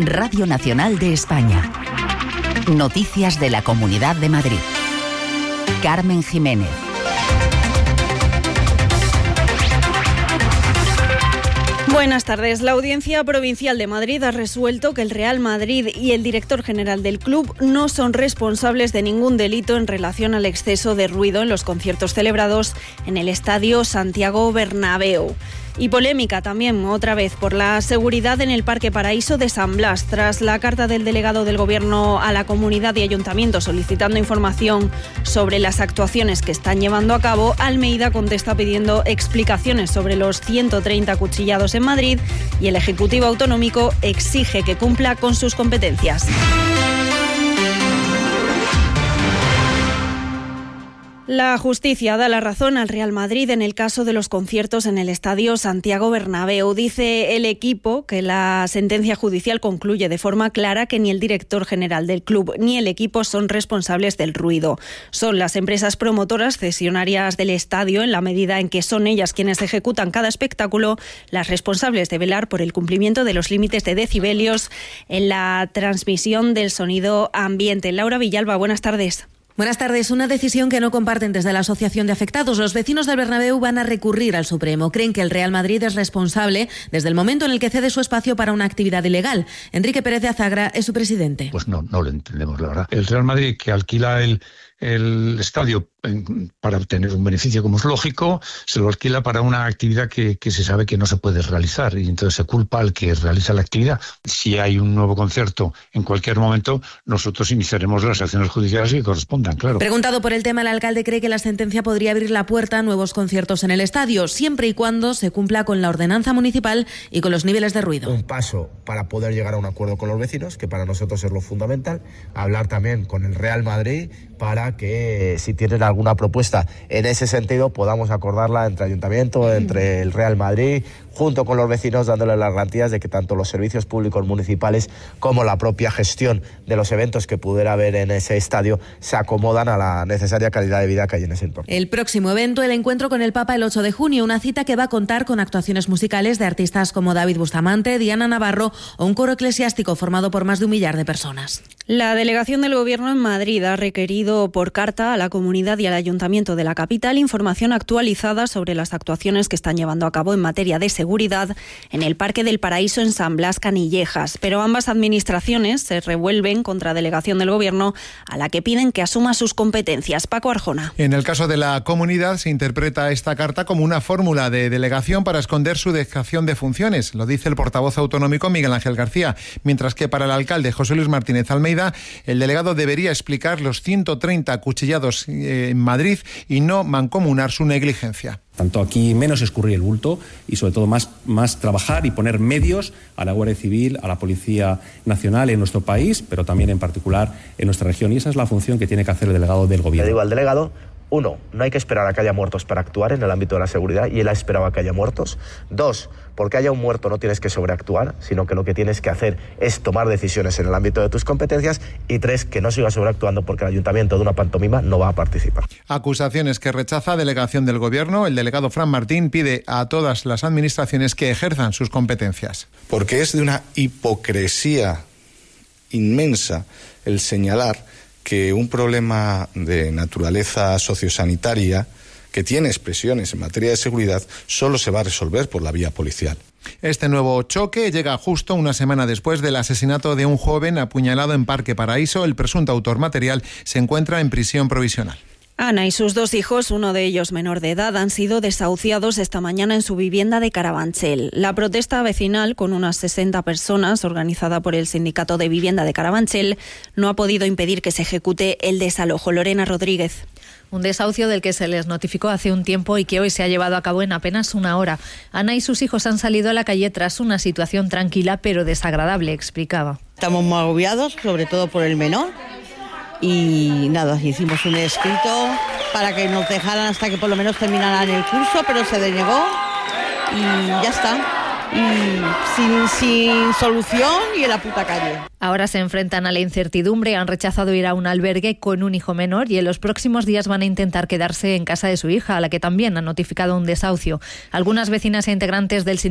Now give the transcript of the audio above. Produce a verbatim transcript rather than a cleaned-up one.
Radio Nacional de España. Noticias de la Comunidad de Madrid. Carmen Jiménez. Buenas tardes. La Audiencia Provincial de Madrid ha resuelto que el Real Madrid y el director general del club no son responsables de ningún delito en relación al exceso de ruido en los conciertos celebrados en el Estadio Santiago Bernabéu. Y polémica también, otra vez, por la seguridad en el Parque Paraíso de San Blas. Tras la carta del delegado del Gobierno a la comunidad y ayuntamiento solicitando información sobre las actuaciones que están llevando a cabo, Almeida contesta pidiendo explicaciones sobre los ciento treinta acuchillados en Madrid y el Ejecutivo Autonómico exige que cumpla con sus competencias. La justicia da la razón al Real Madrid en el caso de los conciertos en el Estadio Santiago Bernabéu. Dice el equipo que la sentencia judicial concluye de forma clara que ni el director general del club ni el equipo son responsables del ruido. Son las empresas promotoras cesionarias del estadio, en la medida en que son ellas quienes ejecutan cada espectáculo, las responsables de velar por el cumplimiento de los límites de decibelios en la transmisión del sonido ambiente. Laura Villalba, buenas tardes. Buenas tardes. Una decisión que no comparten desde la Asociación de Afectados. Los vecinos del Bernabéu van a recurrir al Supremo. Creen que el Real Madrid es responsable desde el momento en el que cede su espacio para una actividad ilegal. Enrique Pérez de Azagra es su presidente. Pues no, no lo entendemos, la verdad. El Real Madrid, que alquila el, el estadio para obtener un beneficio, como es lógico, se lo alquila para una actividad que, que se sabe que no se puede realizar, y entonces se culpa al que realiza la actividad. Si hay un nuevo concierto en cualquier momento, nosotros iniciaremos las acciones judiciales que correspondan, claro. Preguntado por el tema, el alcalde cree que la sentencia podría abrir la puerta a nuevos conciertos en el estadio, siempre y cuando se cumpla con la ordenanza municipal y con los niveles de ruido. Un paso para poder llegar a un acuerdo con los vecinos, que para nosotros es lo fundamental. Hablar también con el Real Madrid para que, si tienen alguna propuesta en ese sentido, podamos acordarla entre ayuntamiento, entre el Real Madrid, junto con los vecinos, dándole las garantías de que tanto los servicios públicos municipales como la propia gestión de los eventos que pudiera haber en ese estadio se acomodan a la necesaria calidad de vida que hay en ese entorno. El próximo evento, el encuentro con el Papa el ocho de junio, una cita que va a contar con actuaciones musicales de artistas como David Bustamante, Diana Navarro o un coro eclesiástico formado por más de un millar de personas. La delegación del Gobierno en Madrid ha requerido por carta a la comunidad y al ayuntamiento de la capital información actualizada sobre las actuaciones que están llevando a cabo en materia de seguridad en el Parque del Paraíso en San Blas Canillejas. Pero ambas administraciones se revuelven contra delegación del Gobierno, a la que piden que asuma sus competencias. Paco Arjona. En el caso de la comunidad se interpreta esta carta como una fórmula de delegación para esconder su dejación de funciones, lo dice el portavoz autonómico Miguel Ángel García, mientras que para el alcalde José Luis Martínez Almeida, el delegado debería explicar los ciento treinta acuchillados en Madrid y no mancomunar su negligencia. Tanto aquí menos escurrir el bulto y sobre todo más, más trabajar y poner medios a la Guardia Civil, a la Policía Nacional en nuestro país, pero también en particular en nuestra región, y esa es la función que tiene que hacer el delegado del Gobierno. Le digo al delegado: uno, no hay que esperar a que haya muertos para actuar en el ámbito de la seguridad, y él ha esperado a que haya muertos. Dos, porque haya un muerto no tienes que sobreactuar, sino que lo que tienes que hacer es tomar decisiones en el ámbito de tus competencias. Y tres, que no siga sobreactuando, porque el ayuntamiento de una pantomima no va a participar. Acusaciones que rechaza delegación del Gobierno. El delegado Fran Martín pide a todas las administraciones que ejerzan sus competencias. Porque es de una hipocresía inmensa el señalar que un problema de naturaleza sociosanitaria que tiene expresiones en materia de seguridad solo se va a resolver por la vía policial. Este nuevo choque llega justo una semana después del asesinato de un joven apuñalado en Parque Paraíso. El presunto autor material se encuentra en prisión provisional. Ana y sus dos hijos, uno de ellos menor de edad, han sido desahuciados esta mañana en su vivienda de Carabanchel. La protesta vecinal, con unas sesenta personas, organizada por el Sindicato de Vivienda de Carabanchel, no ha podido impedir que se ejecute el desalojo. Lorena Rodríguez. Un desahucio del que se les notificó hace un tiempo y que hoy se ha llevado a cabo en apenas una hora. Ana y sus hijos han salido a la calle tras una situación tranquila pero desagradable, explicaba. Estamos muy agobiados, sobre todo por el menor. Y nada, hicimos un escrito para que nos dejaran hasta que por lo menos terminaran el curso, pero se denegó y ya está. Y sin, sin solución y en la puta calle. Ahora se enfrentan a la incertidumbre, han rechazado ir a un albergue con un hijo menor y en los próximos días van a intentar quedarse en casa de su hija, a la que también han notificado un desahucio. Algunas vecinas e integrantes del sindicato